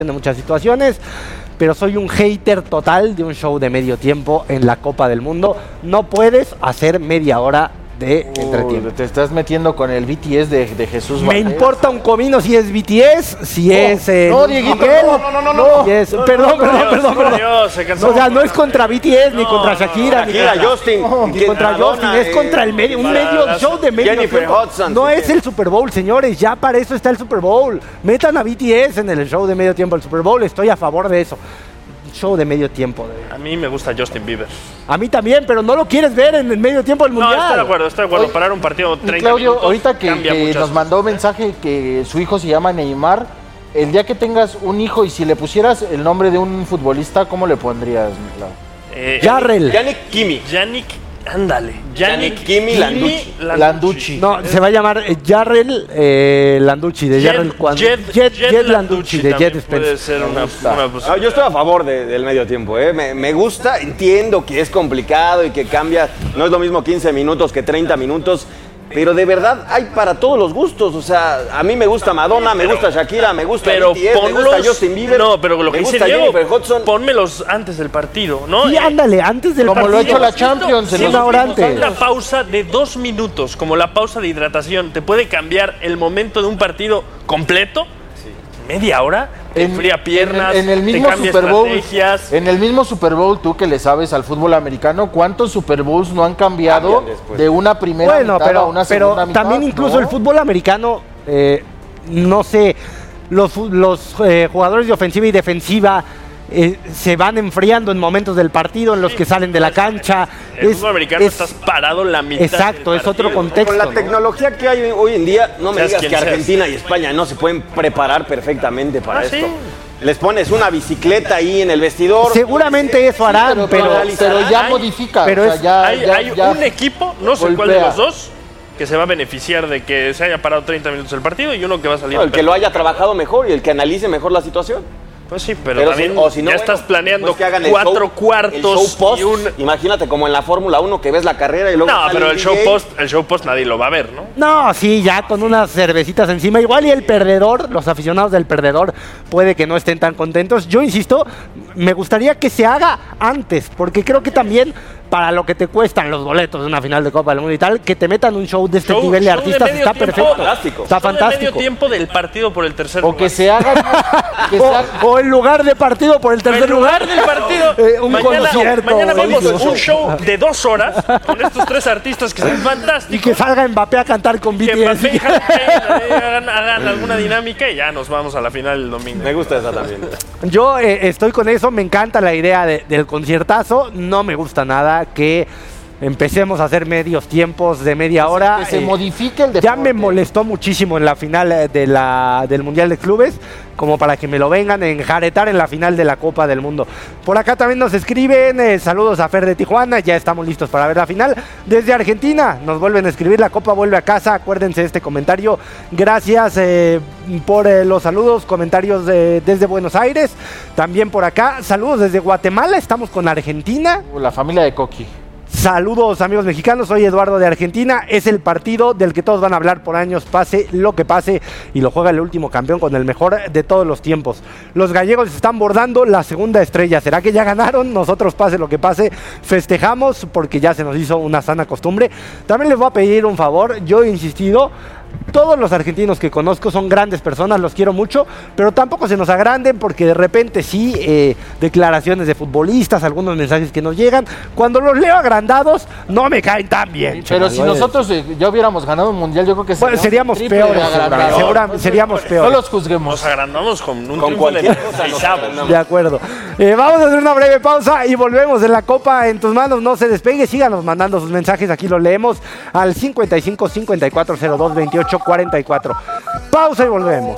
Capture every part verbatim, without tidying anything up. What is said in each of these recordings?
en muchas situaciones, pero soy un hater total de un show de medio tiempo en la Copa del Mundo. No puedes hacer media hora de Uy, entretiempo. te estás metiendo con el B T S de, de Jesús Me Valdés. importa un comino si es B T S, si no, es... Eh, no, Dieguito, Miguel, no, no, no, no, si es, no, perdón, no, perdón, Dios, perdón, perdón. Dios, se cansó. O sea, no es contra B T S, ni No, contra no, Shakira, ni Shakira, contra, Justin, ni que contra Madonna, Justin, es eh, contra el medio, un para medio las- show de medio Jennifer tiempo. Hudson, No sí, es que- el Super Bowl, señores, ya para eso está el Super Bowl. Metan a B T S en el show de medio tiempo del Super Bowl, estoy a favor de eso. Show de medio tiempo. De... A mí me gusta Justin Bieber. A mí también, pero no lo quieres ver en el medio tiempo del No, Mundial. estoy de acuerdo, estoy de acuerdo. Oye, Parar un partido treinta Claudio, minutos ahorita que, cambia que muchas nos cosas. mandó mensaje que su hijo se llama Neymar, el día que tengas un hijo y si le pusieras el nombre de un futbolista, ¿cómo le pondrías, mi Clau? Eh, Jarrell. Yannick Kimi. Yannick, ándale. Yannick, Yannick Kimi Landucci. Landucci. No, se va a llamar eh, Jarrell eh, Landucci, de Jed, Jarrell cuando... Jed, Jet, Jed Jet Landucci, de también Jet puede Spencer. ser una, gusta. una Ah, posibilidad. yo estoy a favor de- del medio tiempo, ¿eh? me, me gusta, entiendo que es complicado y que cambia, no es lo mismo quince minutos que treinta minutos, pero de verdad hay para todos los gustos, o sea, a mí me gusta Madonna, me gusta Shakira, me gusta Pero B T S, me ponlos, gusta Justin Bieber, no, pero lo que me dice gusta Diego, Jennifer Hudson. pónmelos antes del partido, ¿no? Sí, Eh, ándale, antes del Como lo partido. ha hecho la Champions en Sí, los una hora últimos antes. Una pausa de dos minutos, como la pausa de hidratación, te puede cambiar el momento de un partido completo. Media hora, te enfría piernas, en, en el te mismo cambia Super Bowl, estrategias. en el mismo Super Bowl, tú que le sabes al fútbol americano, ¿cuántos Super Bowls no han cambiado Cambian después. de una primera Bueno, mitad a pero, una pero segunda mitad? también incluso ¿no? el fútbol americano, eh, no sé, los, fu- los eh, jugadores de ofensiva y defensiva eh, se van enfriando en momentos del partido en los que salen de la cancha. El Es- fútbol americano es- estás parado la mitad. Exacto, del es otro partido. contexto. Con la ¿no? tecnología que hay hoy en día, no me Seas digas quien que seas. Argentina y España no se pueden preparar perfectamente para Ah, esto. ¿sí? Les pones una bicicleta ahí en el vestidor. Seguramente eso harán, pero, pero, pero, pero ya hay- modifica. pero o sea, es- ya, hay ya- hay ya- un equipo, no sé cuál de golpea. los dos, que se va a beneficiar de que se haya parado treinta minutos el partido y uno que va a salir. No, el que lo haya trabajado mejor y el que analice mejor la situación. Pues sí, pero, Pero también si- o si no, ya bueno, estás planeando pues que hagan el cuatro show- cuartos el show post. y un... Imagínate como en la Fórmula uno que ves la carrera y luego No, sale pero el D show J. post, el show post nadie lo va a ver, ¿no? no, sí, ya con unas cervecitas encima. Igual y el perdedor, los aficionados del perdedor, puede que no estén tan contentos. Yo insisto, me gustaría que se haga antes, porque creo que también para lo que te cuestan los boletos de una final de Copa del Mundo y tal, que te metan un show de este Show- nivel de show de artistas medio está tiempo. perfecto. Fantástico. Está Show de fantástico. medio tiempo del partido por el tercer O lugar. que se haga. que se haga- O, o en lugar de partido por el tercer En lugar del partido, Eh, un mañana, concierto, mañana vemos oído. un show de dos horas con estos tres artistas que son Y fantásticos. que salga Mbappé a cantar con Que B T S. Mbappé y Harry Kane, eh, hagan, hagan alguna dinámica y ya nos vamos a la final el domingo. Me gusta esa también. Yo eh, estoy con eso, me encanta la idea de- del conciertazo, no me gusta nada que empecemos a hacer medios tiempos de media hora. que se eh, modifique el deporte. Ya me molestó muchísimo en la final eh, de la, del Mundial de Clubes, como para que me lo vengan a enjaretar en la final de la Copa del Mundo. Por acá también nos escriben, eh, saludos a Fer de Tijuana, ya estamos listos para ver la final. Desde Argentina nos vuelven a escribir, la Copa vuelve a casa, acuérdense de este comentario. Gracias eh, por eh, los saludos, comentarios de- desde Buenos Aires. También por acá, saludos desde Guatemala, estamos con Argentina. La familia de Coqui. Saludos amigos mexicanos, soy Eduardo de Argentina, es el partido del que todos van a hablar por años, pase lo que pase, y lo juega el último campeón con el mejor de todos los tiempos. Los gallegos están bordando la segunda estrella, ¿será que ya ganaron? Nosotros pase lo que pase, festejamos porque ya se nos hizo una sana costumbre. También les voy a pedir un favor, yo he insistido, todos los argentinos que conozco son grandes personas, los quiero mucho, pero tampoco se nos agranden porque de repente sí, eh, declaraciones de futbolistas, algunos mensajes que nos llegan, cuando los leo agrandados no me caen tan bien. Pero chaval, si ¿no? nosotros eh, ya hubiéramos ganado un mundial, yo creo que Bueno, seríamos triple peores, de agrandados. seguramente, seríamos No peores. los juzguemos. Nos agrandamos con un Con triunfo de cualquier cosa nos dieciséis. agrandamos. De acuerdo. Eh, vamos a hacer una breve pausa y volvemos en la Copa en tus manos. No se despegue, síganos mandando sus mensajes. Aquí los leemos al cincuenta y cinco, cincuenta y cuatro, cero dos, veintiocho, cuarenta y cuatro. Pausa y volvemos.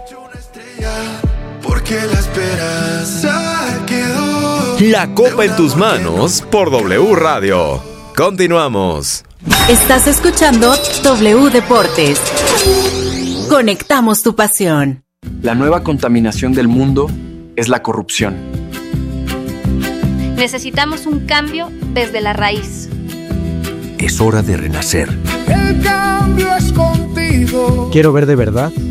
Porque la esperanza quedó. La Copa en tus manos por W Radio. Continuamos. Estás escuchando W Deportes. Conectamos tu pasión. La nueva contaminación del mundo es la corrupción. Necesitamos un cambio desde la raíz. Es hora de renacer. El cambio es contigo. Quiero ver de verdad